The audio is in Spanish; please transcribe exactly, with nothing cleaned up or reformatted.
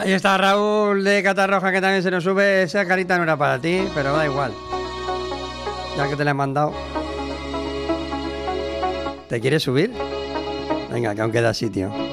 Ahí está Raúl de Catarroja, que también se nos sube. Esa carita no era para ti, pero da igual. Ya que te la he mandado. ¿Te quieres subir? Venga, que aún queda sitio.